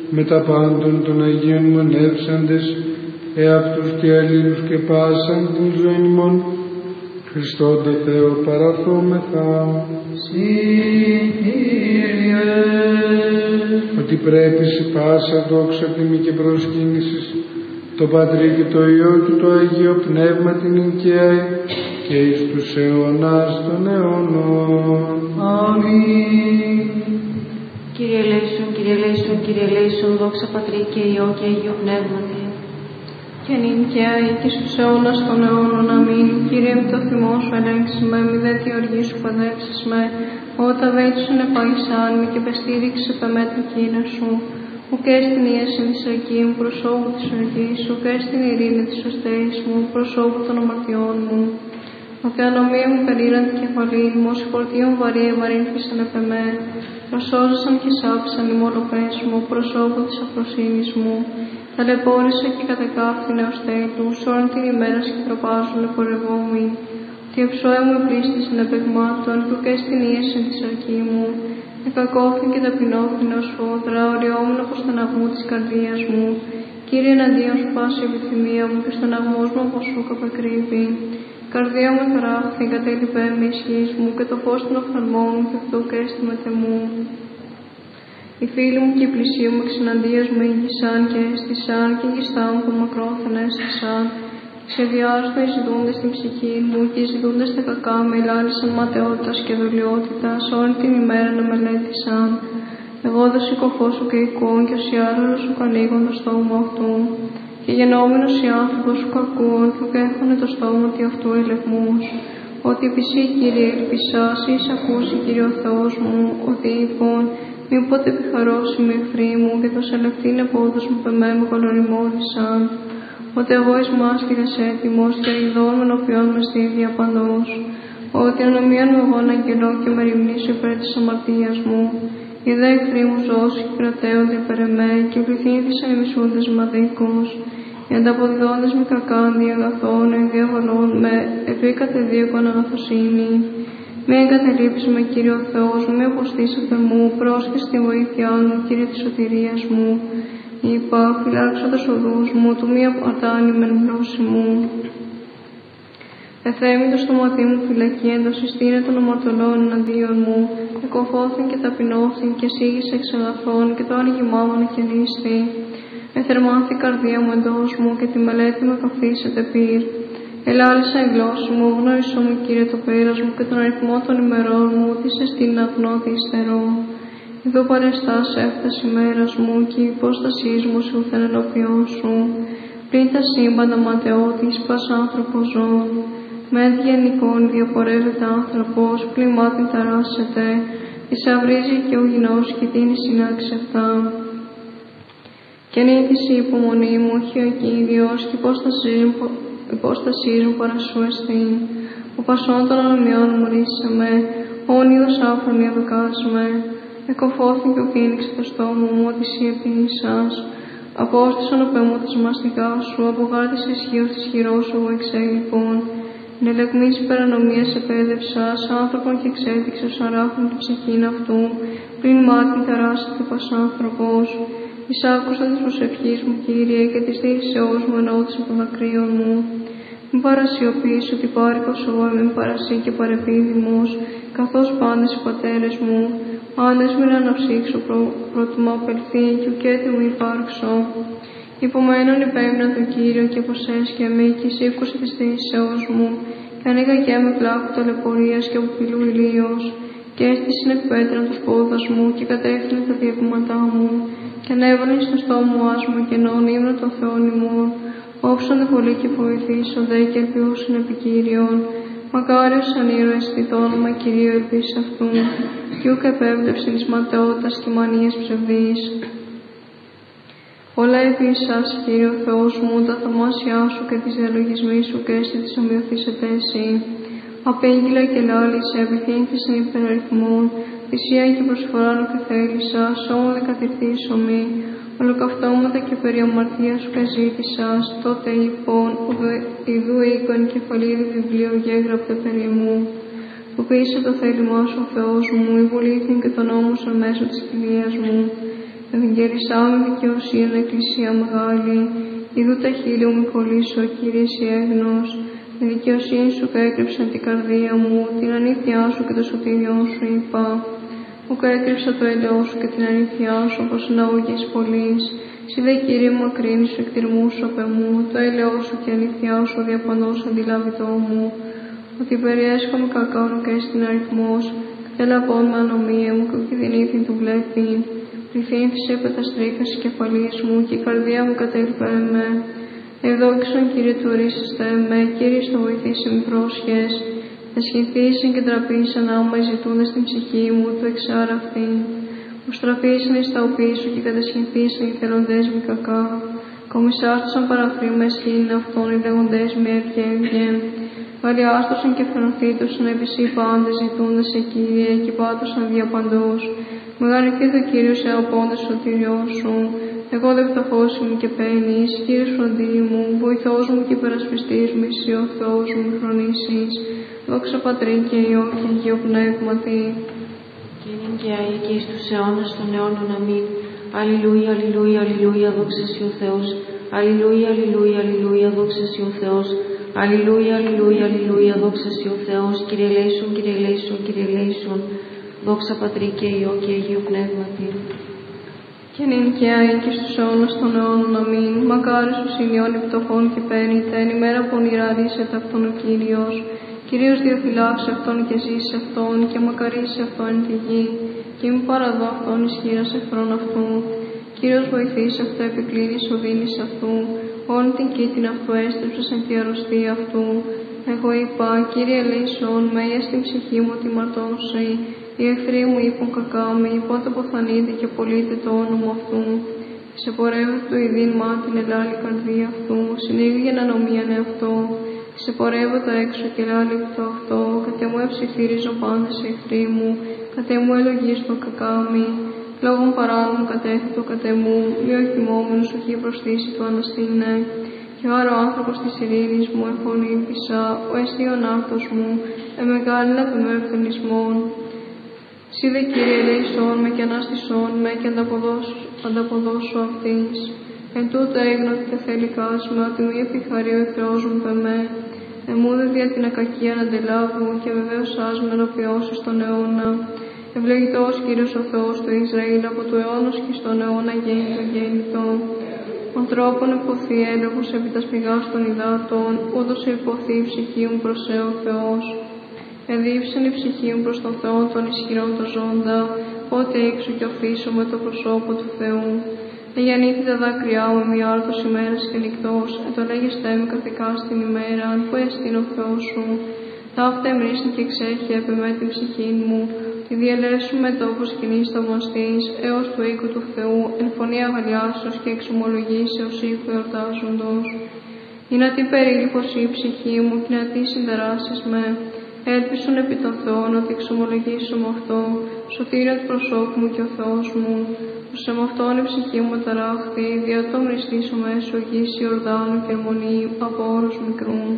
με τα πάντων των Αγίων μονεύσαντες, εαυτούς και αλλήλους και πάσαν την ζωή ημών, Χριστόν το Θεό παραθόμεθα. Συ Κύριε, ότι πρέπει σε πάσα δόξα τιμή και προσκύνησης το Πατρί και το Υιό και το Αγίο Πνεύμα την οικαίη και εις τους αιώνας των αιώνων. αμήν. Κύριε ελέησον, Κύριε ελέησον, Κύριε ελέησον, δόξα Πατρί και Υιό και Αγίο Πνεύματι. Και νυν και αεί και στους αιώνας των αιώνων. Αμήν. Κύριε, με το θυμό σου ελέγξεις με, μη δε τη οργή σου παντεύσεις με, όταν βέτσουν επάγησάν με και πεστήριξε με την κείνα σου. Ουκ στην ίαση της αρκή μου, προσώπου της οργής, ουκ στην ειρήνη της οστέης μου, προσώπου των αμαρτιών μου. Ουκ ανομία μου περίραν την κεφαλή μου, ως φορτίον βαρύ ευαρύνθησαν επ' εμέ. Προσώζεσαν και σάφησαν οι μολοπές μου, προσώπου της αφροσύνης μου. Ταλαιπώρησα και κατεκάφθηνε ως τέλους, όλη την ημέρα σκητροπάζουν πορευόμοι. Τι εψώε μου επλήστησαν επεγμάτων, που και στην ίαση της αρκή μου. Εκακόφθην και ταπεινώθην ως φόδρα, οριόμουν από στεναγμού της καρδίας μου. Κύριε, εναντίον σου πάση η επιθυμία μου και στεναγμός μου από σου καπεκρύβει. Καρδία μου θεράχθη, κατέλειπε με ισχύς μου και το φως των οφθαλμών μου και αυτό και έστει μετεμού. Οι φίλοι μου και οι πλησίοι μου εξεναντίας μου ήγησαν και έστησαν και γιστά μου που μακρόθεν έστησαν. Ξεδιάζονται οι ζητούντες στην ψυχή μου και οι ζητούντες τα κακά με λάλησαν ματαιότητας και δουλειότητας, όλη την ημέρα να μελέτησαν. Εγώ δε συκοφός σου και εικόν και ως οι άλλος σου ανοίγουν το στόμα αυτού. Και γενόμενος οι άνθρωπος σου κακούν και έχουνε το στόμα του αυτού ελεγμούς. Ότι επισύ Κύριε ελπισάς, εις ακούσει Κύριε ο Θεός μου, ότι είπων, μήποτε επιχαρώσει με εχθροί μου και το σελευτήν επόδος μου πεμέ με κολοριμόρισαν. Ότι εγώ εις μάστιγας έτοιμος και ειδών με νοποιών με στήδια παντός. Ότι ανομίαν μου εγώ να αγγελώ και με ρημνήσω υπέρ της αμαρτίας μου. Οι δε εχθροί μου ζώσει και κρατέονται υπέρ εμέ και πληθύνθησαν οι μισούντες μαδίκους. Οι ανταποδιδόντες με κακάνδι αγαθών, οι διαβολών με επίκατε δίωκον αγαθοσύνη. Μη εγκαταλείψεις με, Κύριε ο Θεός μου, μη αποστήσετε μου, πρόσχε στη βοήθειά μου, Κύριε της σωτηρίας μου. Είπα, φυλάξω τους οδούς μου, του μη απατάνει μεν γνώση μου. Εθέμη το στοματί μου φυλακή, εντός ειστήνε των οματολών εναντίον μου. Εκοφώθην και ταπεινώθην και σίγησε εξ αγαθών και το άνοιγμά μου ανακαινίσθη. Εθερμάθη η καρδία μου εντός μου και τη μελέτη με καθίσετε πυρ. Ελάλησα η γλώσσα μου, γνώρισό μου, Κύριε, το πέρας μου και τον αριθμό των ημερών μου, ότι σε στην αγνώτη υστερώ. Εδώ παρεστάς έφτασε η μέρας μου και η υπόστασής μου σου ουθεν ενώπιόν σου. Πριν τα σύμπαντα ματαιώτης, πας άνθρωπο ζών. Με διανικών διαπορεύεται άνθρωπος, πλημμάτιν ταράσσεται, θησαυρίζει και ο γινός και τίνει συνάξευτα. Και νύχτησε η υπομονή μου, όχι ο Κύριος, και υπόστασής μου παρασού εστίν. Ο πασών των ανομιών μου ρίσαμε, όνειδος άφρονη αδοκάσμε. Εκοφώθηκε ο κίνηξε το στόμα μου, ότι σύ επίησας. Απόστησον ο πέμου της μαστικά σου, απογάρτησε ισχύος της χειρός σου, εγώ εξέλιπων. Νελεγμής υπερανομίας επέδευσας, άνθρωπον και εξέδειξε ως αράφων την ψυχήν αυτού, πριν μάτιν ταράσσεται πασάνθρωπος. Εισάκουσα της προσευχής μου, Κύριε, και της δίησεώς μου ενώτησε των δακρύων μου. Μην παρασιωπήσω ότι πάρικος εγώ, μην παρασύ και παρεπίδημος, καθώς πάντες οι πατέρες μου. Άνες μην αναψύξω προτιμώ απελθεί και ουκέτε μου υπάρξω. Υπομένων υπέμεινα τον Κύριο και αποσέσκε με και σήκωσε της διησεώς μου και ανοίγαγε με πλάκου ταλαιπωρίας και από πυλού ηλίος και έστησιν εκ πέτραν τους πόδας μου και κατεύθυνε τα διαβήματά μου και ανέβαλε στο στόμα μου άσμο και ενών ύμνο των Θεών ημών. Όψονται πολύ και βοηθήσονται και ελπιούσαν επί Κύριον. Μακάριος σαν ήρωες στη το όνομα Κυρίου ελπίς αυτού, κι ούκ επέβλεψε της ματαιότητας και μανίες ψευδής. Όλα επίσης, Κύριε ο Θεός μου, τα θαυμάσια σου και τις διαλογισμοί σου και έστι της ομοιοθήσετε εσύ. Απήγγειλα και λάλησε, επιθύνθησαν υπεραριθμών, θυσία και προσφοράν και θέλησα, σώμα δε κατηρθήσομη. Ολοκαυτώματα και περί αμαρτίας σου και ζήτησας, τότε λοιπόν, ιδού οίκο εν κεφαλίδι βιβλίο γέγραπτε περί μου. Που πείσε το θέλημά σου ο Θεός μου, η βουλήθην και τον νόμο σου μέσω της κοιλίας μου. Ευαγγελισάμε δικαιοσύνη, Εκκλησία μεγάλη. Ιδού τα χείλη μου κολλήσω, Κύριε, εσύ έγνος. Με δικαιοσύνη σου καέκρυψαν την καρδία μου, την αλήθειά σου και το σωτήριό σου είπα. Μου καέκρυψα το έλεος σου και την αλήθειά σου, όπως ναούγες πολλής. Συ δε, Κύριε μου, ακρίνης σου, εκτιρμού σου απ' εμού, το έλεος σου και αλήθειά σου διαπαντός αντιλάβητό μου. Ότι περιέσχομαι κακάων και στην αριθμός, κατέλαβόν με ανομία μου και κινδυνήθην του βλέπει. Πληθύνθησε επ' τα στρίχα της κεφαλής μου και η καρδία μου κατέλπε με. Ευδόξον, Κύριε, του ορίσαστε με, Κύριε, στο βοηθήσει με πρόσχες. Εσχυνθήσαν και τραπήσαν άμα ζητούντας την ψυχή μου, του εξάραυτην. Που στραφήσαν εις τα οπί σου και κατασχυνθήσαν οι θελοντές μου κακά. Κομισάρτησαν παραθρήμα εσχήνην αυτών οι λέγοντές με ευγένεια. Βαριάστοσαν και φρονθήτωσαν επί σοι πάντες ζητούντας σε, Κύριε, και πάτωσαν διαπαντός. Μεγαλυθεί το Κύριο σε απόντας σωτηριό σου. Εγώ δε πτωχός είμαι και παίρνεις, Κύριε φροντί μου, βοηθός μου και υπερασπιστής μου, εσύ ο Θεός μου φρονήσεις. Δόξα Πατρί και Υιό και Αγίο Πνεύματι. Και είναι και αεί και εις τους αιώνας των αιώνων αμήν. Αλληλούια, αλληλούια, αλληλούια, δόξα σοι ο Θεός. Αλληλούια, αλληλούια, αλληλούια, δόξα σοι ο Θεός. Αλληλούια, αλληλούια, αλληλούια, δόξα σοι ο Θεός. Κύριε ελέησον, Κύριε ελέησον, Κύριε ελέησον. Δόξα Πατρί και Υιό και Αγίο Πνεύματι. Και νυν και αεί και στους αιώνας των αιώνων αμήν. Μακάρις τους ηλιών πτωχών και πένητα, εν ημέρα πονηρά ρίσεται αυτόν ο Κύριος. Κυρίως διαφυλάξε αυτόν και ζήσει αυτόν και μακαρίσει αυτόν εν τη γη. Και μη παραδώ αυτόν ισχύρας εχθρών αυτού. Κύριος βοηθήσει αυτό, επικλίνεις οδύνης αυτού. Όλη την κήτην αυτού έστρεψες εν τη αρρωστία αυτού. Εγώ είπα, Κύριε ελέησον με, στην ψυχή μου τη μαρτώσει. Οι εχθροί μου είπουν κακά με, πότε αποθανείται και απολύται το όνομα αυτού. Σε πορεύεται το ειδήν μάτιν ελάλη καρδία αυτού, συνήγγεν ανομίαν εαυτό. Σε πορεύεται έξω και ελάλη αυτό, κατ' εμού εψιθύριζω πάντες οι εχθροί μου, κατ' εμού ελογίστο κακά μη. Λόγων παράνομων κατέθετο κατ' εμού, ή ο εκοιμόμενος ουχή προσθήσει του αναστήνε. Και άρα ο άνθρωπος της ειρήνης μου εφωνήπησα, ο αισθίων άρθος μου, εμεγάλυνα των με ευθυνισμών. Συ δε, Κύριε, ελέησόν με και ανάστησόν με και ανταποδώσω αυτής. Εν τούτο έγνωτη τε θέλει κάσμα, ότι μη επιχαρεί ο εχθρός μου πεμέ. Εμού δε δια την ακακία να αντελάβω και βεβαίως άσμε ενωπιώσει στον αιώνα. Ευλογητός Κύριος ο Θεός του Ισραήλ από του αιώνος και στον αιώνα γέννητο. Ο τρόπον υποθεί έλεγχος επί τα σπηγάς των υδάτων, ούτως υποθεί η ψυχή μου προς ο Θεός. Εδίψεν η ψυχή μου προς τον Θεό των ισχυρών το ζώντα, πότε έξω και οφήσω με το προσώπο του Θεού. Εγιαννήθη τα δάκρυά μου μη άρτος ημέρας και νυχτός, ετολέγεστέ με καθηκά στην ημέρα, που εστίν ο Θεός σου. Ταύτα εμρίσν και ξέχει επεμέ την ψυχή μου, τη διαλέσουμε τόπος κοινής θαυμαστής, έως του οίκου του Θεού, εν φωνή αγαλιάσεως και εξομολογήσεως ήχου εορτάζοντος. Ή να τι περίληπος η ψυχή μου, και να τι συνταράσεις με. Έλπισον επί των Θεών ότι εξομολογήσω με αυτό, σωτήριο του προσώπου μου και ο Θεός μου. Πως σε με αυτόν η ψυχή μου ταράχθη, δια το μριστήσω μέσω γης Ιορδάνου και αιμονή από όρους μικρούν.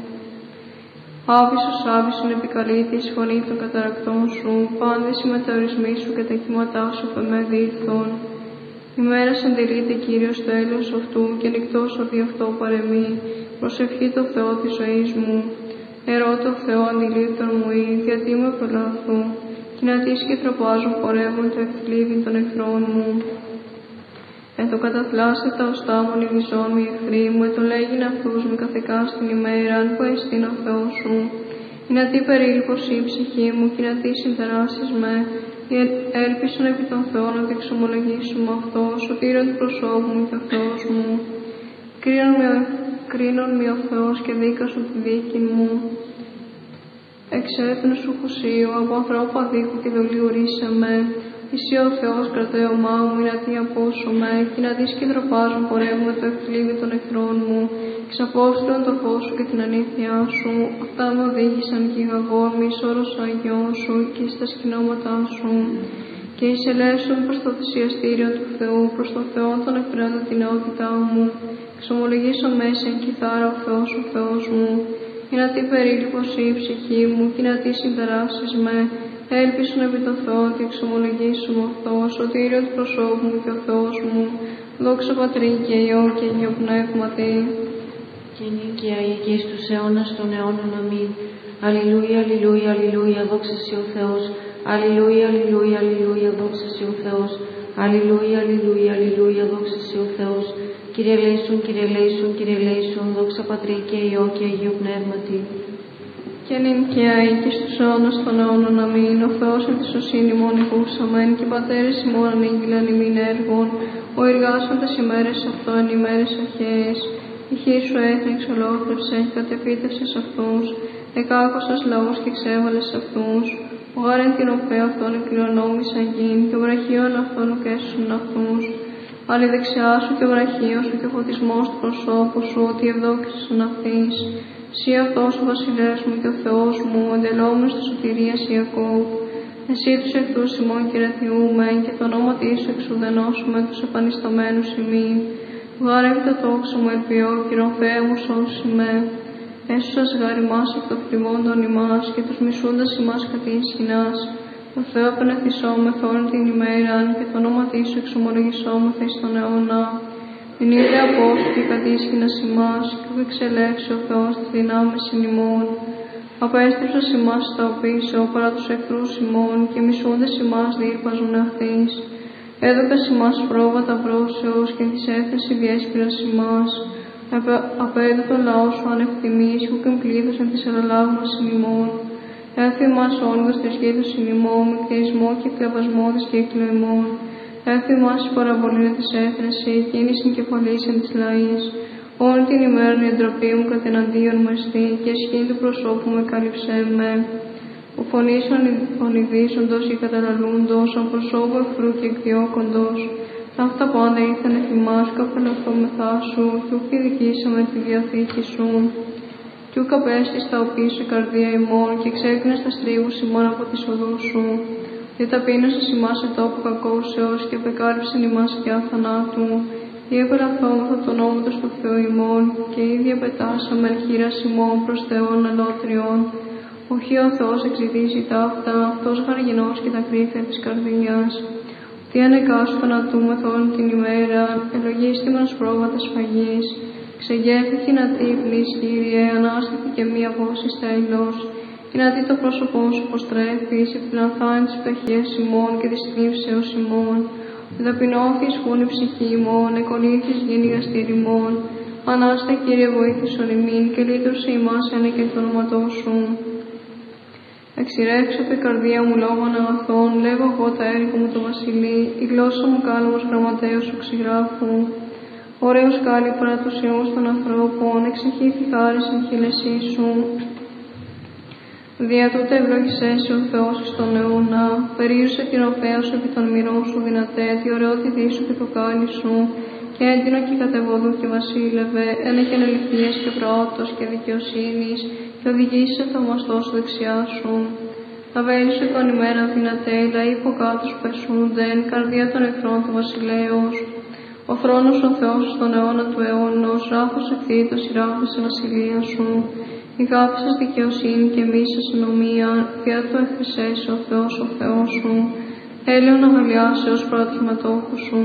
Άβυσσον επικαλείται η φωνή των καταρακτών σου, πάντες οι μεταορισμοί σου και τα κύματά σου με διήλθον. Ημέρας αντιλείται Κύριος το έλεος αυτού και νυχτός ότι αυτό παρεμεί, προσευχή το Θεό της ζωής μου. Ερώτα Θεό αντιλήπτον μου ή, γιατί με πελάθου, και να τις και τροπάζουν πορεύουν το ευθλίβι των εχθρών μου. Εν το καταθλάστε τα οστά μου λυγιζών μη εχθροί μου, εν το λέγειν αυτούς μη καθηκά στην ημέρα, αν που εστίν ο Θεός σου. Ή να τι περίληπος η ψυχή μου, και να τι συνταράσεις με, ή έλπισον επί των Θεών να εξομολογήσουμε αυτό, σωτήριον του προσώπου μου και ο Θεός μου. Κρίνον με ο Θεός και δίκασον τη δίκη μου. Εξέπνου σου χουσίου, από ανθρώπου αδίκου και δολιουρίσαμε. Εσύ ο Θεός κρατέωμά μου, ή να τι απόσωμε, και να δεις και τροπάζουν πορεύουμε το ευθλίβι των εχθρών μου. Εξαπόστηλον το φως σου και την αλήθειά σου. Αυτά με οδήγησαν και εγώ μη όρος Αγιών σου και στα σκηνώματά σου. Και εισελέσουν προς το θυσιαστήριο του Θεού, προς το Θεό των εκπρέντων την νεότητά μου. Εξομολογήσω μέσα εν κιθάρα ο Θεός ο Θεός μου. Ή να τι περίληπος η ψυχή μου, και να τι συνταράσεις με. Έλπισον επί το Θεό και εξομολογήσουν αυτό, σωτήριο του προσώπου μου και ο Θεός μου, δόξα Πατρί και Υιό και Αγίο Πνεύματι. Και νίκαια και εις τους αιώνας των αιώνων. Αμήν. Αλληλούια, αλληλούια, αλληλούια, δόξα Συ ο Θεός. Αλληλούια, αλληλούια, αλληλούια, δόξα Συ ο Θεός. Αλληλούια, αλληλούια, αλληλούια, δόξα Συ ο Θεός. Κύριε ελέησον, Κύριε ελέησον, Κύριε ελέησον, δόξα Πατρί και Υιό και Αγίου Πνεύματι. Και νυν και αεί και στους αιώνας των αιώνων. Αμήν. Ο Θεός εν τη σωσύνη ημών ηκούσαμεν, και πατέρες ημών ανήγγυλαν ημίν έργων, ο εργάσαντες ημέρες αυτών ημέρες αρχαίες. Η χείρ σου έθνη εξολόκλευσε, κατεπίτευσες αυτούς, εκάκωσας λαούς και εξέβαλες αυτούς. Ο γάρεν την οποία αυτόν εκκληρονόμησαν γην, και ο βραχίων αυτόν ουκέσουν αυτούς. Αλλά η δεξιά σου και ο βραχίος σου και ο φωτισμός του προσώπου σου, ότι ευδόξησαν αυτής. Συ αυτός ο βασιλέας μου και ο Θεός μου, εντελόμενος της σωτηρίας Ιακώβ. Εσύ τους εχθρούς ημών κυραθιούμεν, και το όνομα της σου εξουδενώσουμε τους επανισταμένους ημίν. Γάρευε το τόξο μου ελπιώ, κυροφέ μου σώσου με. Έσωσας γάρ ημάς εκ των φλιμόντων ημάς, και τους μισούντας ημάς κατήν σκηνάς. Το Θεό επενεθυσόμεθ όλη την ημέραν, και το όνομα της σου εξομολογησόμεθ εις τον αιώνα. Την ίδια απόστου και κατήσχυνας ημάς, και που εξελέξει ο Θεός της δυνάμεις ημών. Απέστρεψας ημάς στα οπίσω παρά τους εχθρούς ημών, και μισούντες ημάς διήρπαζουν αυτής. Έδωκας ημάς πρόβατα βρώσεως, και της έθεση διέσπηρας ημάς. Απέδω το λαό σου ανευθυμής, που και πλήθος εν της αλλαλάγμας ημών. Έθι ημάς όγκος της γήθους ημών, με κτηρισμό και εκκλαβασμό της κύκλου ημών. Έθι ημάς η παραβολή της έθρεση, εκείνη συγκεφαλής εν της λαής. Όλη την ημέρα η εντροπή μου κατεναντίον μου εστί, και ισχύν του προσώπου μου εκάλυψέ με. Ο φωνής ονειδίζοντος και καταναλούντος, ο προσώπου εχθρού και εκδιώκοντος. Αυτά πάντα ήρθαν εφημάς, καπελαθόμεθά σου, κι ουκ ειδικήσαμε τη διαθήκη σου. Κι ουκ απέστης τα οπίσω η καρδία ημών, και ξέκρινες τα στρίβους ημών από τις οδούς σου. Και ταπείνωσες ημάς σε τόπο κακώσεως, και απεκάλυψεν ημάς και αθανάτου. Ή επελαθόμεθα τον νόμο του Θεού ημών, και ήδη επετάσαμε χείρας ημών προς Θεών αλότριων. Οχι ο Θεός εξητήσει τα αυτά, αυτός γαργινός και τα κρύφια της καρδίας. Τι ανεκάσου θανατούμεθ όλη την ημέρα, ελογίστημενος πρόβατας φαγής. Ξεγέρθη να τύπνης, Κύριε, ανάστηθη και μία βόση στέλος. Και να δει το πρόσωπό σου πως τρέφεις, επιπλανθάνει τις πτωχές ημών και τις θλίψεως ημών. Ταπεινώθης χούν η ψυχή ημών, εκονήθης γίνει γαστήρ ημών. Ανάστα, Κύριε, βοήθησον ημίν, και λύτρωσε ημάς ένα και το όνοματό σου. Εξηρέξω η καρδία μου λόγων αγαθών, λέγω εγώ τα έργα μου το βασιλεί, η γλώσσα μου κάλυμος γραμματέως σου ξηγράφου. Ωραίος κάλλη παρά τους ιούς των ανθρώπων, εξεχήθη χάρη στην χείλεσή σου. Δια τούτε ευλόγησέ ο Θεός στον αιώνα, περίουσε την οφέα σου επί των μυρών σου δυνατέ, τη ωραιότητή σου και το κάλλη σου, και έντυνο και κατεβόδου και βασίλευε, ένεχεν ελευθείας και πραότος και δικαιοσύνης, και οδηγήσει το μαστό σου δεξιά σου. Τα βέλη σου τον ημέρα δυνατέ, οι λαοί υποκάτω σου περσούντεν, καρδία των εχθρών του βασιλέως. Ο θρόνος ο Θεός στον αιώνα του αιώνος, ράχος ευθύτως η ράχος της βασιλείας σου. Η γάπη σας δικαιοσύνη και μίσας νομία, δια το εχθρισές ο Θεός σου. Έλεον αγαλιάσεως παρά τους μετόχους σου.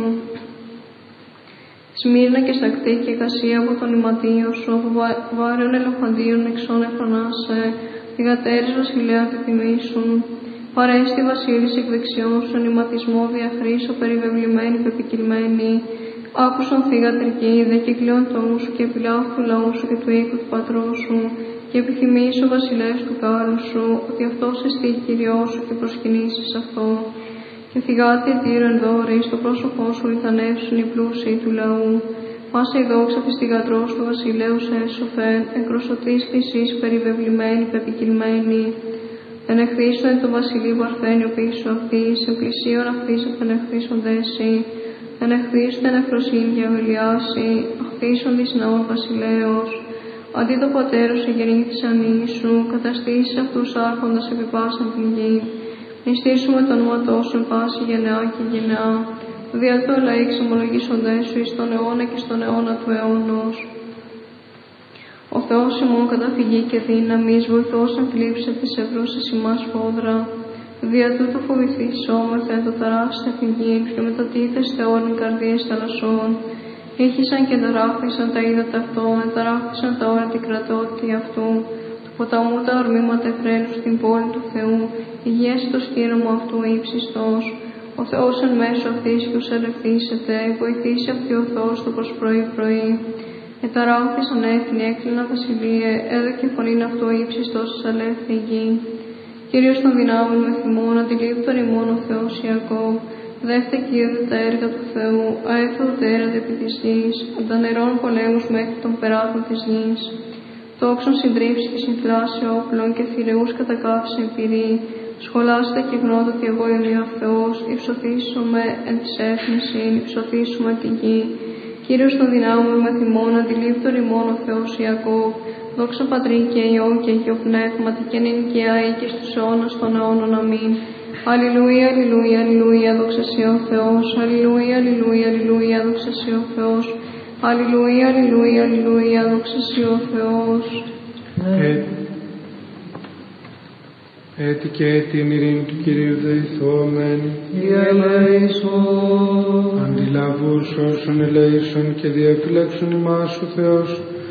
Σμύρνα και στακτή και εικασία από τον ηματίο σου, από βάρεων ελοφαντίων εξών εφρονάσε, θυγατέρης βασιλέα τη τιμή σου. Παρέστη βασίλης εκ δεξιών σου, νηματισμό διαχρήσω, περιβεβλημένη, πεπικυλμένη. Άκουσον θυγατρική, δε κυκλίων τόμου σου και επιλάου του λαού σου και του οίκου του πατρός σου, και επιθυμείς ο βασιλεύς του κάλου σου, ότι αυτός εστί Κυριός σου και προσκυνήσεις αυτό. Και θυγάτη ετήρω εν δώρη, στο πρόσωπό σου ηθανεύσουν οι πλούσιοι του λαού. Πάσα η δόξα της θυγατρός του βασιλέους έσωθεν, εκροσωτής και εσείς περιβεβλημένη, πεπικυλμένη. Ενεχθήσου εν το βασιλείο παρθένιο πίσω αυτής, εν πλησίον αυτής απενεχθήσον δέσει. Ενεχθήσου την εφροσύνη για αγελιάση, αχθήσον της ναών βασιλέως. Αντί το πατέρος σε γεννήθησαν ίσου, καταστήσεις αυτούς άρχοντας επί πάσαν την γη. Νηστήσουμε το όνοματό σου εν πάση γενεά και γενεά. Δια το λαοί εξομολογήσοντέ σου εις τον αιώνα και στον αιώνα του αιώνος. Ο Θεός ημών καταφυγή και δύναμις, βοηθός εν θλίψη της ευρούσης ημάς φόδρα. Δια τούτο φοβηθήσόμεθα εν το ταράξτε φυγήν και μετατίθεστε όλων καρδίες θαλασσών. Ήχησαν και ταράχθησαν τα ύδατα αυτό, ταράχθησαν τα όρατη κρατώτη αυτού. Του ποταμού τα ορμήματα εφραίνουν στην πόλη του Θεού, υγιές το σκήρωμα αυτού ύψιστος. Ο Θεός εν μέσω αυτής και ους ελευθύσεται, βοηθήσει αυτή ο Θεός το προς πρωί. Εταράχθησαν έθνη, έκλεινα βασιλεία, έδωκε φωνήν αυτό ύψιστος ως αλεύθη γη. Κύριος των δυνάμεων με θυμών, αντιλήπτωρ ημών ο Θεός Ιακώβ. Δέχτε Κύριε τα έργα του Θεού, αέφθοδο τέρατα επί της γης, αντανερών πολέμους μέχρι των περάτων της γης. Τόξων συντρίψει και συμφλάσει όπλων και θηρεούς κατακάφισε εμπειρή. Σχολάστε και γνώτε ότι εγώ είμαι ο Θεός, υψωθήσουμε εν της έθνησιν, υψωθήσουμε τη γη. Κύριος των δυνάμεων με θυμών, αντιλήπτωρ ημών ο Θεός Ιακώβ. Δόξα Πατρί και Υιό και Αγίο Πνεύματι και νυν και αεί και στους αιώνας των αιώνων. Αμήν. Αλληλούια, αλληλούια, αλληλούια, δόξα σοι ο Θεός. Αλληλούια, αλληλούια, αλληλούια, δόξα σοι ο Θεός. Αλληλούια, αλληλούια, αλληλούια, δόξα σοι ο Θεός. Έτη και την ειρήνη του Κυρίου δεηθόμεν. Διελέησον. Αντιλαβούς όσων ελέησον και διαφυλάξουν ημάς ο Θεός,